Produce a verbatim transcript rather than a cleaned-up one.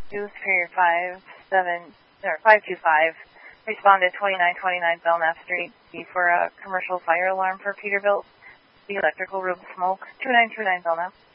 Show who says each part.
Speaker 1: two, Superior five seven, or five two five, responded twenty-nine twenty-nine Belknap Street for a commercial fire alarm for Peterbilt, the electrical room smoke, two nine two nine Belknap.